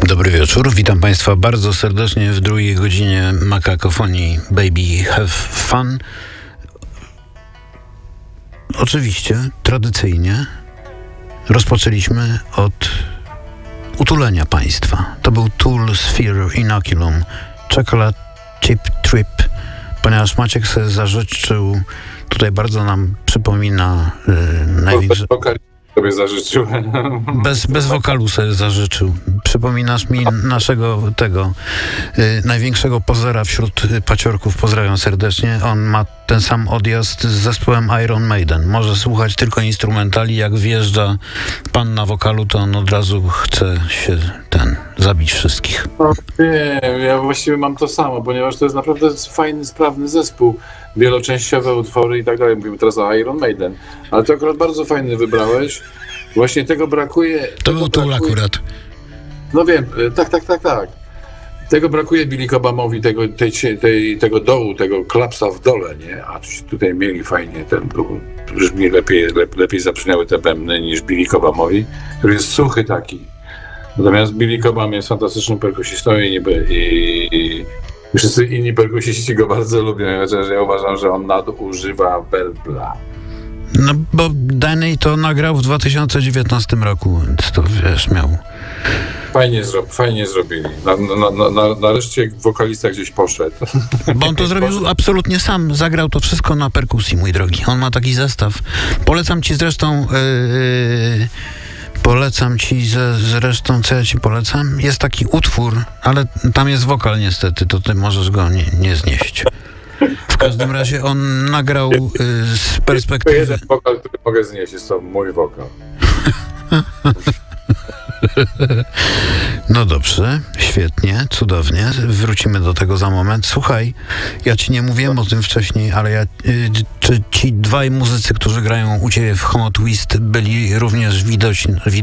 Dobry wieczór, witam Państwa bardzo serdecznie w drugiej godzinie Makakofonii Baby Have Fun. Oczywiście, tradycyjnie rozpoczęliśmy od utulenia Państwa. To był Tool Sphere Inoculum Chocolate Chip Trip, ponieważ Maciek sobie zażyczył, tutaj bardzo nam przypomina największy... Sobie zażyczył. Bez wokalu sobie zażyczył. Przypominasz mi naszego największego pozera wśród paciorków. Pozdrawiam serdecznie. On ma ten sam odjazd z zespołem Iron Maiden. Może słuchać tylko instrumentali. Jak wjeżdża pan na wokalu, to on od razu chce się zabić wszystkich. No, wiem, ja właściwie mam to samo, ponieważ to jest naprawdę fajny, sprawny zespół. Wieloczęściowe utwory i tak dalej. Mówimy teraz o Iron Maiden. Ale to akurat bardzo fajny wybrałeś. Właśnie tego brakuje. To był Tool akurat. No wiem, tak. Tego brakuje Billy Cobhamowi, tego dołu, tego klapsa w dole, nie? A tutaj mieli fajnie ten dół. Brzmi lepiej zabrzmiały te bębny niż Billy Cobhamowi, który jest suchy taki. Natomiast Billy Cobham jest fantastycznym perkusistą i wszyscy inni perkusiści go bardzo lubią, chociaż ja uważam, że on nadużywa werbla. No bo Danny to nagrał w 2019 roku, więc to wiesz, miał... Fajnie zrobili. Nareszcie wokalista gdzieś poszedł. Bo on to zrobił absolutnie sam. Zagrał to wszystko na perkusji, mój drogi. On ma taki zestaw. Polecam ci zresztą... co ja ci polecam? Jest taki utwór, ale tam jest wokal niestety, to ty możesz go nie znieść. W każdym razie on nagrał z perspektywy... Jeden wokal, który mogę znieść, jest to mój wokal. No dobrze, świetnie, cudownie. Wrócimy do tego za moment. Słuchaj, ja ci nie mówiłem o tym wcześniej, ale czy ci dwaj muzycy, którzy grają u ciebie w Homo Twist, byli również widoczni